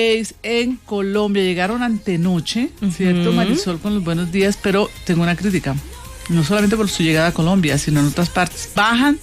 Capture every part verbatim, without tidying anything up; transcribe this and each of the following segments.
En Colombia llegaron antenoche, ¿cierto, uh-huh. Marisol, con los buenos días? Pero tengo una crítica, no solamente por su llegada a Colombia, sino en otras partes. Bajan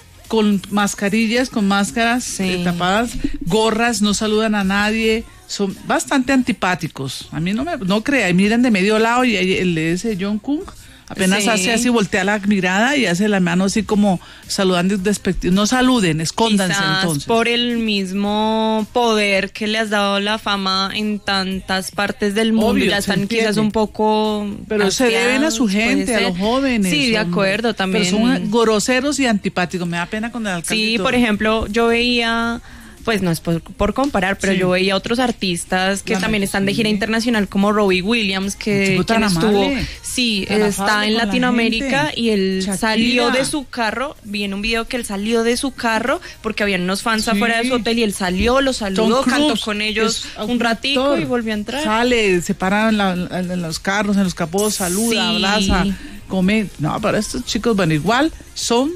con mascarillas, con máscaras sí. eh, tapadas, gorras, no saludan a nadie, son bastante antipáticos. A mí no me no crea, y miran de medio lado y el de ese John Kung apenas sí. hace así, voltea la mirada y hace la mano así como saludando despectivo. No saluden, escóndanse. Quizás entonces. Por el mismo poder que le has dado la fama en tantas partes del mundo, Obvio, ya están quizás un poco Pero se deben a su gente, a los jóvenes. Sí, de acuerdo, también. Pero son groseros y antipáticos, me da pena con el alcalde. Sí, por ejemplo, yo veía... Pues no es por, por comparar, pero sí. yo veía otros artistas que la también están de gira internacional, como Robbie Williams, que quien estuvo, sí, está en Latinoamérica y él Shakira. salió de su carro, vi en un video que él salió de su carro porque habían unos fans sí. afuera de su hotel y él salió, los saludó, cantó con ellos un ratico y volvió a entrar. Sale, se para en, la, en los carros, en los capós, saluda, sí. abraza, come. No, pero estos chicos, bueno, igual son...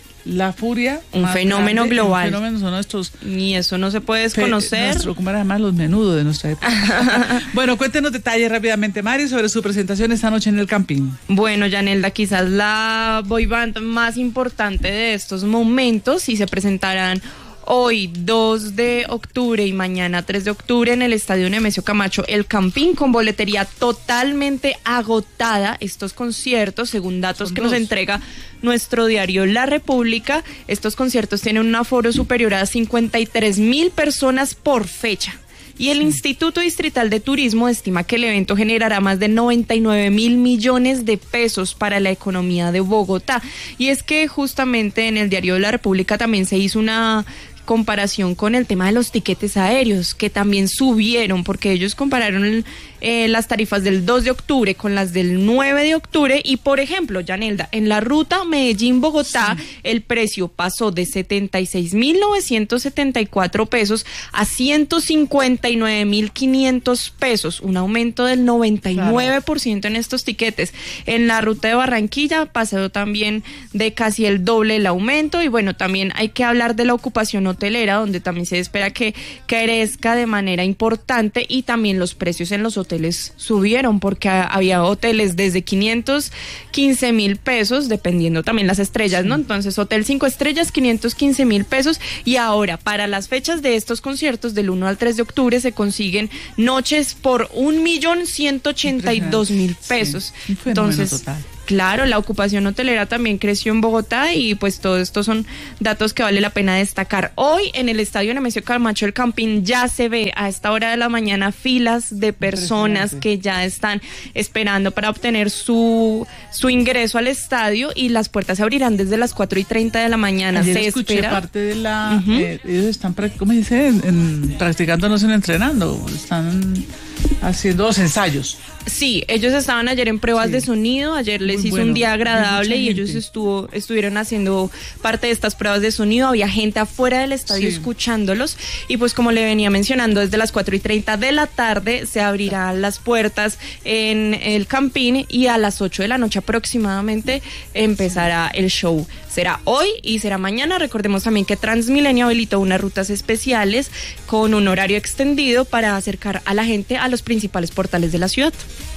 La furia. Un fenómeno grande, global. Un fenómeno son estos. Y eso no se puede desconocer. Nuestro, como era además los menudos de nuestra época. Bueno, cuéntenos detalles rápidamente, Mari, sobre su presentación esta noche en el Campín. Bueno, Yanelda, quizás la boy band más importante de estos momentos, y se presentarán hoy dos de octubre y mañana tres de octubre en el Estadio Nemesio Camacho, el Campín, con boletería totalmente agotada. Estos conciertos, según datos Son que dos. nos entrega nuestro diario La República, estos conciertos tienen un aforo superior a cincuenta y tres mil personas por fecha. Y el sí. Instituto Distrital de Turismo estima que el evento generará más de noventa y nueve mil millones de pesos para la economía de Bogotá. Y es que justamente en el diario de La República también se hizo una comparación con el tema de los tiquetes aéreos, que también subieron, porque ellos compararon eh, las tarifas del dos de octubre con las del nueve de octubre, y por ejemplo, Yanelda, en la ruta Medellín-Bogotá, sí. el precio pasó de setenta y seis mil novecientos setenta y cuatro pesos a ciento cincuenta y nueve mil quinientos pesos, un aumento del noventa y nueve por ciento claro. en estos tiquetes. En la ruta de Barranquilla pasó también de casi el doble el aumento, y bueno, también hay que hablar de la ocupación hotelera, donde también se espera que crezca de manera importante, y también los precios en los hoteles subieron, porque había hoteles desde quinientos quince mil pesos, dependiendo también las estrellas, ¿no? Entonces, hotel cinco estrellas, quinientos quince mil pesos, y ahora, para las fechas de estos conciertos, del uno al tres de octubre, se consiguen noches por un millón ciento ochenta y dos mil pesos. Sí, entonces, total. Claro, la ocupación hotelera también creció en Bogotá, y pues todo esto son datos que vale la pena destacar. Hoy en el Estadio Nemesio Camacho, el Campín, ya se ve a esta hora de la mañana filas de personas que ya están esperando para obtener su, su ingreso al estadio, y las puertas se abrirán desde las cuatro y treinta de la mañana. Ayer se escuché espera. parte de la... Uh-huh. eh, ellos están, ¿cómo dice? En, en, practicando, no están entrenando, están haciendo los ensayos. Sí, ellos estaban ayer en pruebas sí. de sonido, ayer les Muy hizo bueno. un día agradable y ellos estuvo, estuvieron haciendo parte de estas pruebas de sonido, había gente afuera del estadio sí. escuchándolos, y pues como le venía mencionando, desde las cuatro y treinta de la tarde se abrirán las puertas en el Campín, y a las ocho de la noche aproximadamente empezará el show. Será hoy y será mañana. Recordemos también que Transmilenio habilitó unas rutas especiales con un horario extendido para acercar a la gente a los principales portales de la ciudad.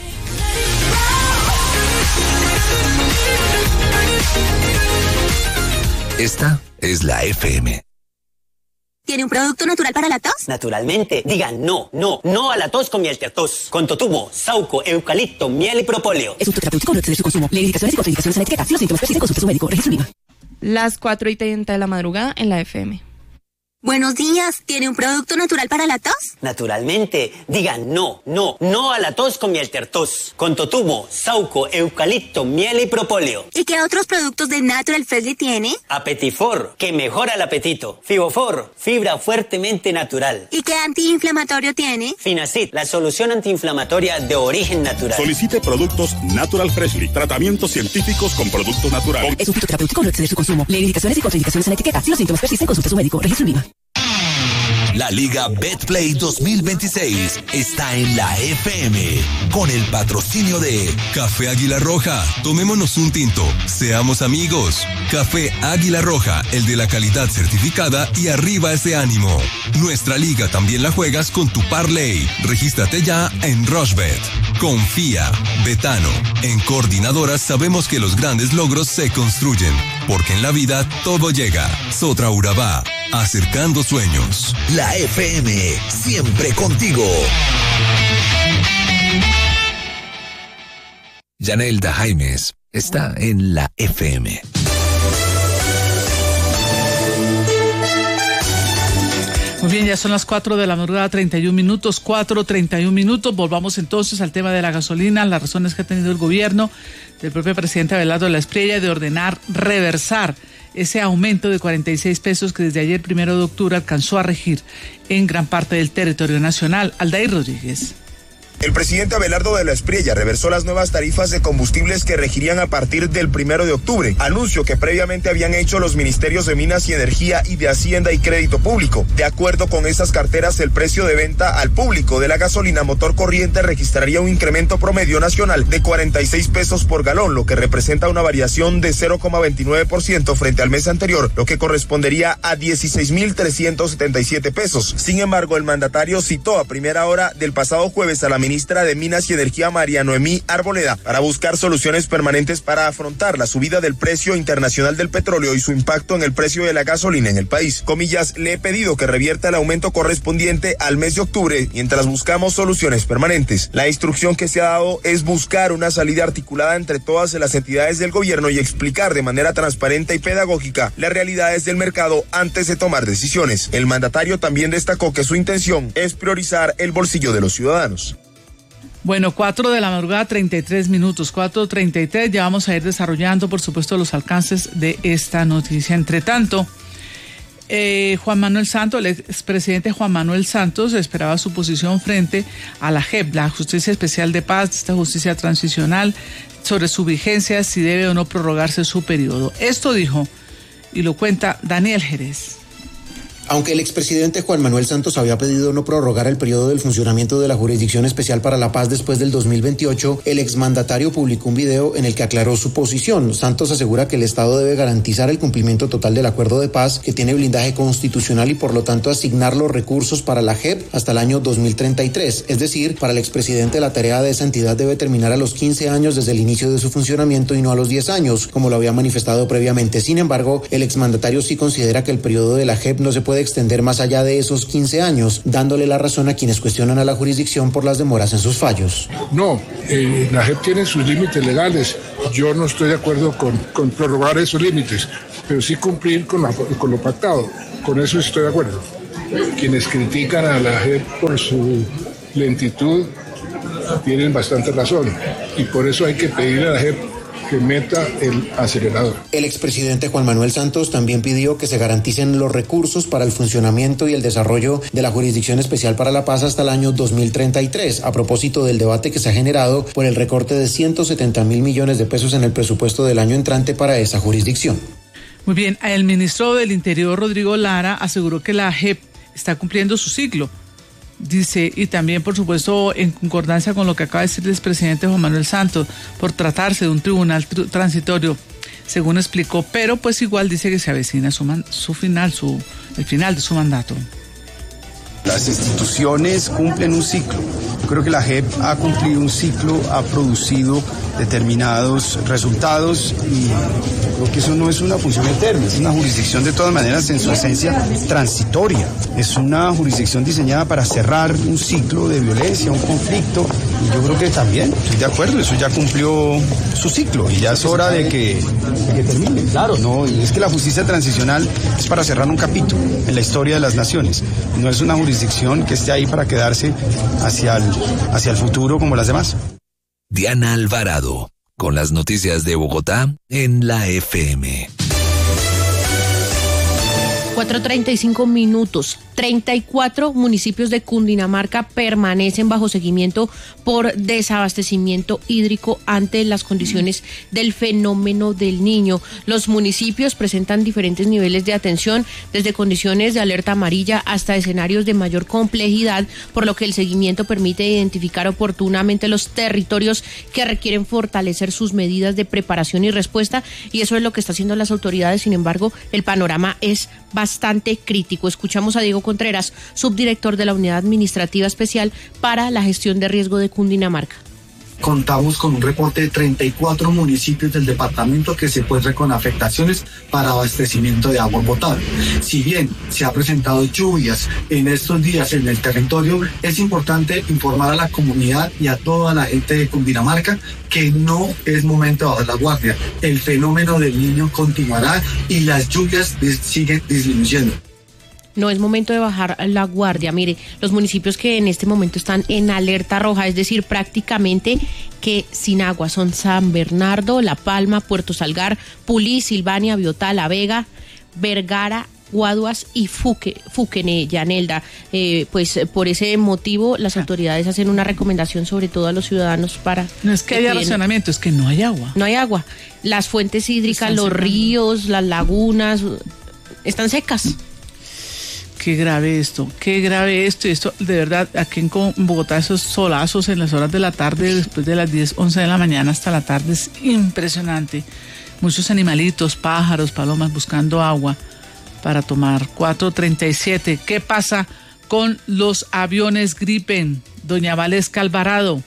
Esta es la F M. ¿Tiene un producto natural para la tos? Naturalmente. Digan no, no, no a la tos con miel tertos. Con totumo, sauco, eucalipto, miel y propóleo. Es un terapéutico, no excede su consumo. Lee indicaciones y contraindicaciones en la etiqueta. Si los síntomas persisten, consulte a su médico. Registro IVA. Las cuatro y treinta de la madrugada en la F M. Buenos días, ¿tiene un producto natural para la tos? Naturalmente. Digan no, no, no a la tos con miel tertos. Con totumo, sauco, eucalipto, miel y propóleo. ¿Y qué otros productos de Natural Freshly tiene? Apetifor, que mejora el apetito. Fibofor, fibra fuertemente natural. ¿Y qué antiinflamatorio tiene? Finacid, la solución antiinflamatoria de origen natural. Solicite productos Natural Freshly. Tratamientos científicos con productos naturales. Es un fitoterapéutico, no excede su consumo. Lee indicaciones y contraindicaciones en la etiqueta. Si los síntomas persisten, consulte a su médico. Registro IVA. La Liga Betplay dos mil veintiséis está en la F M con el patrocinio de Café Águila Roja. Tomémonos un tinto, seamos amigos. Café Águila Roja, el de la calidad certificada y arriba ese ánimo. Nuestra liga también la juegas con tu parlay. Regístrate ya en Rushbet. Confía, Betano. En Coordinadoras sabemos que los grandes logros se construyen, porque en la vida todo llega. Sotra Urabá, acercando sueños. La F M, siempre contigo. Yanelda Jaimes está en la F M. Muy bien, ya son las cuatro de la madrugada, treinta y un minutos, cuatro, treinta y un minutos. Volvamos entonces al tema de la gasolina, las razones que ha tenido el gobierno del propio presidente Abelardo de la Espriella de ordenar reversar ese aumento de cuarenta y seis pesos que desde ayer, primero de octubre, alcanzó a regir en gran parte del territorio nacional. Aldair Rodríguez. El presidente Abelardo de la Espriella reversó las nuevas tarifas de combustibles que regirían a partir del primero de octubre, anuncio que previamente habían hecho los ministerios de Minas y Energía y de Hacienda y Crédito Público. De acuerdo con esas carteras, el precio de venta al público de la gasolina motor corriente registraría un incremento promedio nacional de cuarenta y seis pesos por galón, lo que representa una variación de cero coma veintinueve por ciento frente al mes anterior, lo que correspondería a dieciséis mil trescientos setenta y siete pesos. Sin embargo, el mandatario citó a primera hora del pasado jueves a la ministra de Minas y Energía, María Noemí Arboleda, para buscar soluciones permanentes para afrontar la subida del precio internacional del petróleo y su impacto en el precio de la gasolina en el país. Comillas, le he pedido que revierta el aumento correspondiente al mes de octubre mientras buscamos soluciones permanentes. La instrucción que se ha dado es buscar una salida articulada entre todas las entidades del gobierno y explicar de manera transparente y pedagógica las realidades del mercado antes de tomar decisiones. El mandatario también destacó que su intención es priorizar el bolsillo de los ciudadanos. Bueno, cuatro de la madrugada, treinta y tres minutos, cuatro treinta y tres, ya vamos a ir desarrollando, por supuesto, los alcances de esta noticia. Entre tanto, eh, Juan Manuel Santos, el expresidente Juan Manuel Santos, esperaba su posición frente a la J E P, la Justicia Especial de Paz, esta justicia transicional, sobre su vigencia, si debe o no prorrogarse su periodo. Esto dijo, y lo cuenta Daniel Jerez. Aunque el expresidente Juan Manuel Santos había pedido no prorrogar el periodo del funcionamiento de la Jurisdicción Especial para la Paz después del dos mil veintiocho, el exmandatario publicó un video en el que aclaró su posición. Santos asegura que el Estado debe garantizar el cumplimiento total del acuerdo de paz, que tiene blindaje constitucional, y por lo tanto asignar los recursos para la J E P hasta el año dos mil treinta y tres. Es decir, para el expresidente la tarea de esa entidad debe terminar a los quince años desde el inicio de su funcionamiento y no a los diez años, como lo había manifestado previamente. Sin embargo, el exmandatario sí considera que el periodo de la J E P no se puede extender más allá de esos quince años, dándole la razón a quienes cuestionan a la jurisdicción por las demoras en sus fallos. No, eh, la J E P tiene sus límites legales. Yo no estoy de acuerdo con, con prorrogar esos límites, pero sí cumplir con, la, con lo pactado. Con eso estoy de acuerdo. Quienes critican a la J E P por su lentitud tienen bastante razón, y por eso hay que pedirle a la J E P que meta el acelerador. El expresidente Juan Manuel Santos también pidió que se garanticen los recursos para el funcionamiento y el desarrollo de la Jurisdicción Especial para la Paz hasta el año dos mil treinta y tres, a propósito del debate que se ha generado por el recorte de ciento setenta mil millones de pesos en el presupuesto del año entrante para esa jurisdicción. Muy bien, el ministro del Interior, Rodrigo Lara, aseguró que la J E P está cumpliendo su ciclo. Dice, y también, por supuesto, en concordancia con lo que acaba de decir el expresidente Juan Manuel Santos, por tratarse de un tribunal tr- transitorio, según explicó, pero pues igual dice que se avecina su, man- su final, su el final de su mandato. Las instituciones cumplen un ciclo. Yo creo que la J E P ha cumplido un ciclo, ha producido determinados resultados, y creo que eso no es una función eterna, es una jurisdicción de todas maneras en su esencia transitoria. Es una jurisdicción diseñada para cerrar un ciclo de violencia, un conflicto, y yo creo que también, estoy de acuerdo, eso ya cumplió su ciclo y ya es hora de que, de que termine. Claro, no, y es que la justicia transicional es para cerrar un capítulo en la historia de las naciones, no es una jurisdicción que esté ahí para quedarse hacia el, hacia el futuro como las demás. Diana Alvarado, con las noticias de Bogotá en la F M. cuatro treinta y cinco minutos. treinta y cuatro municipios de Cundinamarca permanecen bajo seguimiento por desabastecimiento hídrico ante las condiciones del fenómeno del Niño. Los municipios presentan diferentes niveles de atención, desde condiciones de alerta amarilla hasta escenarios de mayor complejidad, por lo que el seguimiento permite identificar oportunamente los territorios que requieren fortalecer sus medidas de preparación y respuesta, y eso es lo que está haciendo las autoridades. Sin embargo, el panorama es bastante crítico. Escuchamos a Diego Contreras, subdirector de la Unidad Administrativa Especial para la Gestión de Riesgo de Cundinamarca. Contamos con un reporte de treinta y cuatro municipios del departamento que se encuentran con afectaciones para abastecimiento de agua potable. Si bien se ha presentado lluvias en estos días en el territorio, es importante informar a la comunidad y a toda la gente de Cundinamarca que no es momento de bajar la guardia. El fenómeno del Niño continuará y las lluvias siguen disminuyendo. No es momento de bajar la guardia. Mire, los municipios que en este momento están en alerta roja, es decir, prácticamente que sin agua, son San Bernardo, La Palma, Puerto Salgar, Pulí, Silvania, Biotá, La Vega, Vergara, Guaduas y Fuque, Fuquene, Llanelda. Eh, pues por ese motivo las autoridades hacen una recomendación sobre todo a los ciudadanos para... No es que haya racionamiento, es que no hay agua. No hay agua. Las fuentes hídricas, los ríos, las lagunas, están secas. Qué grave esto, qué grave esto. Y esto, de verdad, aquí en Bogotá, esos solazos en las horas de la tarde, después de las diez, once de la mañana hasta la tarde, es impresionante. Muchos animalitos, pájaros, palomas buscando agua para tomar. cuatro treinta y siete. ¿Qué pasa con los aviones Gripen? Doña Valesca Alvarado.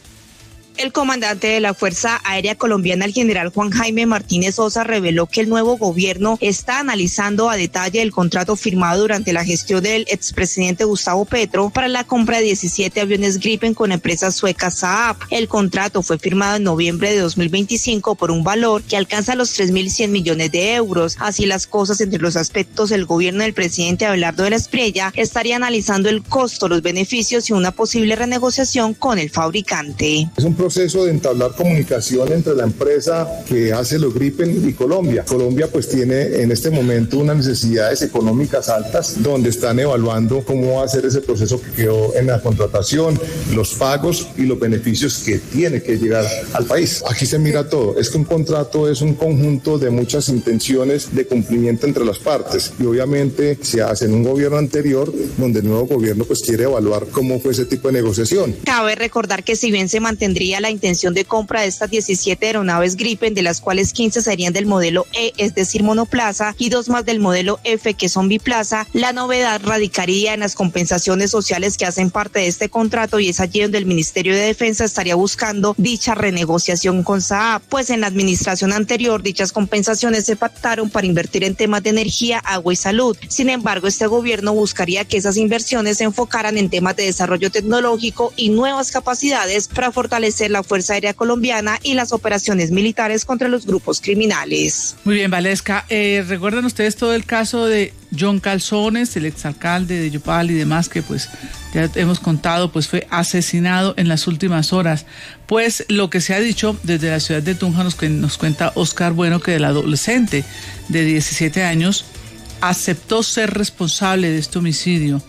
El comandante de la Fuerza Aérea Colombiana, el general Juan Jaime Martínez Sosa, reveló que el nuevo gobierno está analizando a detalle el contrato firmado durante la gestión del expresidente Gustavo Petro para la compra de diecisiete aviones Gripen con empresa sueca Saab. El contrato fue firmado en noviembre de dos mil veinticinco por un valor que alcanza los tres mil cien millones de euros. Así las cosas, entre los aspectos, el gobierno del presidente Abelardo de la Espriella estaría analizando el costo, los beneficios y una posible renegociación con el fabricante. Es un proceso de entablar comunicación entre la empresa que hace los Gripen y Colombia. Colombia pues tiene en este momento unas necesidades económicas altas, donde están evaluando cómo va a ser ese proceso que quedó en la contratación, los pagos y los beneficios que tiene que llegar al país. Aquí se mira todo. Es que un contrato es un conjunto de muchas intenciones de cumplimiento entre las partes, y obviamente se hace en un gobierno anterior, donde el nuevo gobierno pues quiere evaluar cómo fue ese tipo de negociación. Cabe recordar que si bien se mantendría la intención de compra de estas diecisiete aeronaves Gripen, de las cuales quince serían del modelo E, es decir, monoplaza, y dos más del modelo F, que son biplaza, la novedad radicaría en las compensaciones sociales que hacen parte de este contrato, y es allí donde el Ministerio de Defensa estaría buscando dicha renegociación con Saab, pues en la administración anterior dichas compensaciones se pactaron para invertir en temas de energía, agua y salud. Sin embargo, este gobierno buscaría que esas inversiones se enfocaran en temas de desarrollo tecnológico y nuevas capacidades para fortalecer la Fuerza Aérea Colombiana y las operaciones militares contra los grupos criminales. Muy bien, Valesca. Eh, ¿Recuerdan ustedes todo el caso de John Calzones, el exalcalde de Yopal y demás, que pues ya hemos contado, pues fue asesinado en las últimas horas? Pues lo que se ha dicho desde la ciudad de Tunja, nos, nos cuenta Oscar Bueno, que el adolescente de diecisiete años aceptó ser responsable de este homicidio.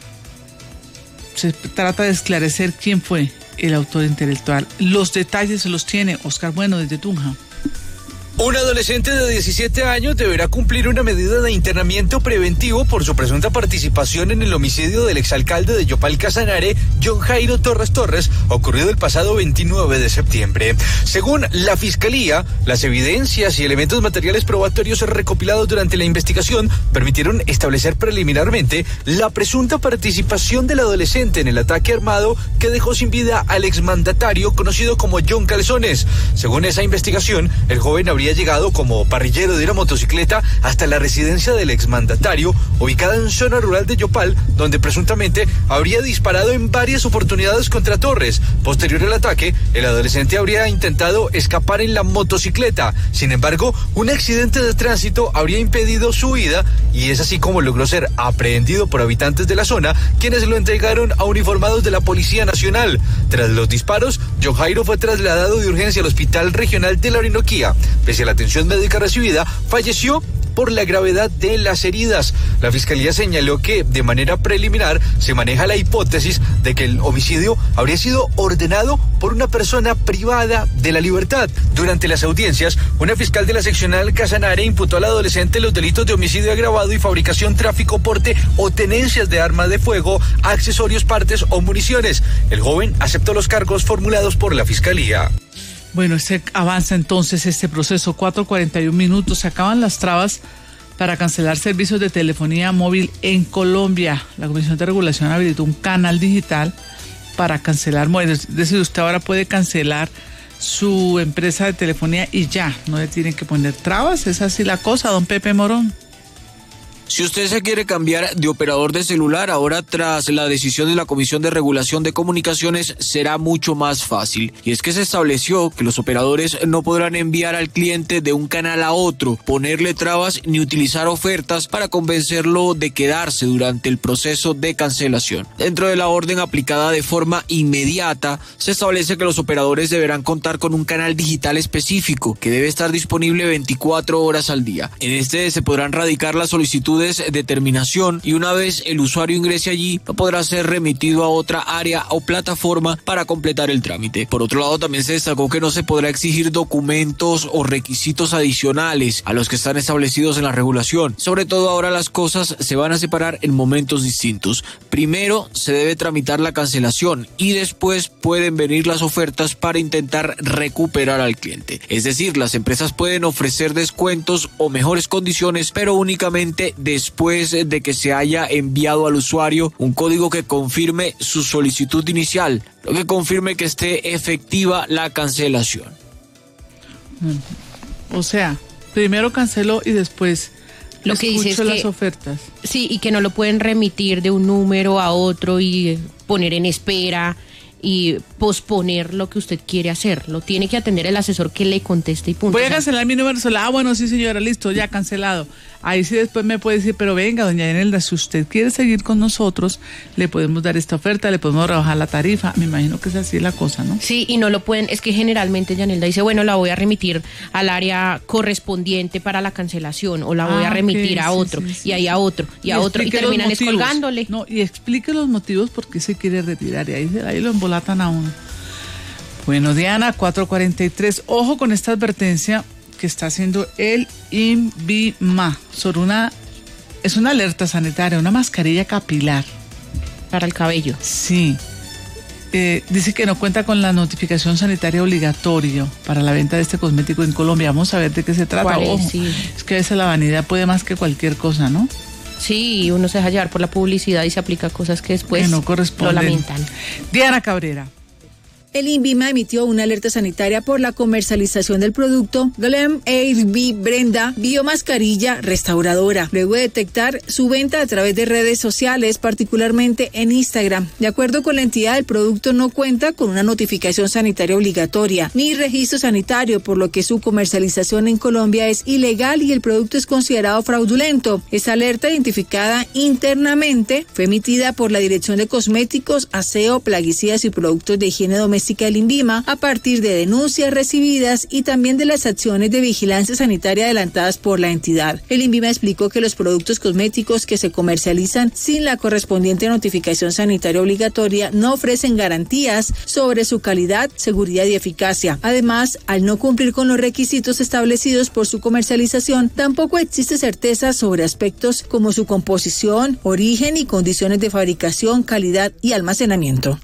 Se trata de esclarecer quién fue el autor intelectual. Los detalles se los tiene Oscar Bueno desde Tunja. Un adolescente de diecisiete años deberá cumplir una medida de internamiento preventivo por su presunta participación en el homicidio del exalcalde de Yopal Casanare, John Jairo Torres Torres, ocurrido el pasado veintinueve de septiembre. Según la Fiscalía, las evidencias y elementos materiales probatorios recopilados durante la investigación permitieron establecer preliminarmente la presunta participación del adolescente en el ataque armado que dejó sin vida al exmandatario conocido como John Calzones. Según esa investigación, el joven habría llegado como parrillero de una motocicleta hasta la residencia del exmandatario, ubicada en zona rural de Yopal, donde presuntamente habría disparado en varias oportunidades contra Torres. Posterior al ataque, el adolescente habría intentado escapar en la motocicleta. Sin embargo, un accidente de tránsito habría impedido su huida, y es así como logró ser aprehendido por habitantes de la zona, quienes lo entregaron a uniformados de la Policía Nacional. Tras los disparos, John Jairo fue trasladado de urgencia al Hospital Regional de la Orinoquía. Pese a la atención médica recibida, falleció por la gravedad de las heridas. La fiscalía señaló que de manera preliminar se maneja la hipótesis de que el homicidio habría sido ordenado por una persona privada de la libertad. Durante las audiencias, una fiscal de la seccional Casanare imputó al adolescente los delitos de homicidio agravado y fabricación, tráfico, porte o tenencias de armas de fuego, accesorios, partes o municiones. El joven aceptó los cargos formulados por la fiscalía. Bueno, este avanza entonces este proceso. cuatro cuarenta y un minutos. Se acaban las trabas para cancelar servicios de telefonía móvil en Colombia. La Comisión de Regulación habilitó un canal digital para cancelar móviles. Es decir, usted ahora puede cancelar su empresa de telefonía y ya, no le tienen que poner trabas. Es así la cosa, don Pepe Morón. Si usted se quiere cambiar de operador de celular, ahora tras la decisión de la Comisión de Regulación de Comunicaciones será mucho más fácil. Y es que se estableció que los operadores no podrán enviar al cliente de un canal a otro, ponerle trabas ni utilizar ofertas para convencerlo de quedarse durante el proceso de cancelación. Dentro de la orden aplicada de forma inmediata, se establece que los operadores deberán contar con un canal digital específico que debe estar disponible veinticuatro horas al día. En este se podrán radicar las solicitudes de terminación y una vez el usuario ingrese allí no podrá ser remitido a otra área o plataforma para completar el trámite. Por otro lado, también se destacó que no se podrá exigir documentos o requisitos adicionales a los que están establecidos en la regulación. Sobre todo ahora las cosas se van a separar en momentos distintos. Primero se debe tramitar la cancelación y después pueden venir las ofertas para intentar recuperar al cliente. Es decir, las empresas pueden ofrecer descuentos o mejores condiciones, pero únicamente después de que se haya enviado al usuario un código que confirme su solicitud inicial, lo que confirme que esté efectiva la cancelación. O sea, primero canceló y después lo que dice es las que, ofertas. Sí, y que no lo pueden remitir de un número a otro y poner en espera y posponer lo que usted quiere hacer. Lo tiene que atender el asesor que le conteste y punto. Voy a cancelar mi número celular. Ah, bueno, sí señora, listo, ya cancelado. Ahí sí después me puede decir, pero venga, doña Yanelda, si usted quiere seguir con nosotros, le podemos dar esta oferta, le podemos rebajar la tarifa. Me imagino que es así la cosa, ¿no? Sí, y no lo pueden, es que generalmente Yanelda dice, bueno, la voy a remitir al área correspondiente para la cancelación, o la voy ah, a remitir okay, a otro, sí, sí, sí. y ahí a otro, y, y a otro, y terminan descolgándole. No, y explique los motivos por qué se quiere retirar, y ahí, ahí lo embolatan a uno. Bueno, Diana, cuatro cuarenta y tres, ojo con esta advertencia que está haciendo el INVIMA sobre una, es una alerta sanitaria, una mascarilla capilar. Para el cabello. Sí. Eh, dice que no cuenta con la notificación sanitaria obligatoria para la venta de este cosmético en Colombia. Vamos a ver de qué se trata. Es? Ojo, Sí. Es que a veces la vanidad puede más que cualquier cosa, ¿no? Sí, uno se deja llevar por la publicidad y se aplica cosas que después que no corresponden. Lo lamentan. Diana Cabrera. El INVIMA emitió una alerta sanitaria por la comercialización del producto Glam Air B Brenda Biomascarilla Restauradora, luego de detectar su venta a través de redes sociales, particularmente en Instagram. De acuerdo con la entidad, el producto no cuenta con una notificación sanitaria obligatoria ni registro sanitario, por lo que su comercialización en Colombia es ilegal y el producto es considerado fraudulento. Esta alerta, identificada internamente, fue emitida por la Dirección de Cosméticos, Aseo, Plaguicidas y Productos de Higiene Doméstica del INVIMA a partir de denuncias recibidas y también de las acciones de vigilancia sanitaria adelantadas por la entidad. El INVIMA explicó que los productos cosméticos que se comercializan sin la correspondiente notificación sanitaria obligatoria no ofrecen garantías sobre su calidad, seguridad y eficacia. Además, al no cumplir con los requisitos establecidos por su comercialización, tampoco existe certeza sobre aspectos como su composición, origen y condiciones de fabricación, calidad y almacenamiento.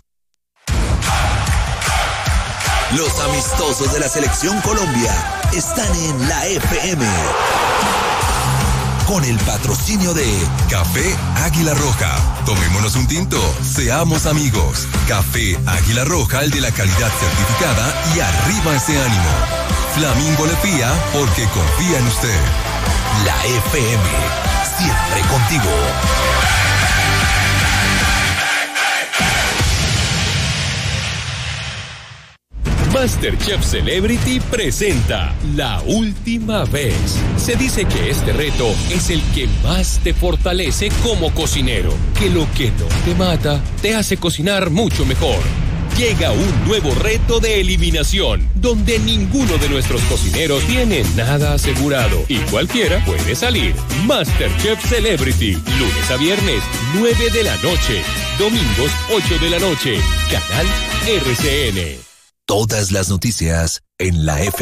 Los amistosos de la Selección Colombia están en la F M. Con el patrocinio de Café Águila Roja. Tomémonos un tinto, seamos amigos. Café Águila Roja, el de la calidad certificada, y arriba ese ánimo. Flamingo le pía porque confía en usted. La F M, siempre contigo. MasterChef Celebrity presenta La Última Vez. Se dice que este reto es el que más te fortalece como cocinero, que lo que no te mata te hace cocinar mucho mejor. llega un nuevo reto de eliminación, donde ninguno de nuestros cocineros tiene nada asegurado y cualquiera puede salir. MasterChef Celebrity, lunes a viernes, nueve de la noche, domingos, ocho de la noche, canal R C N. Todas las noticias en la F.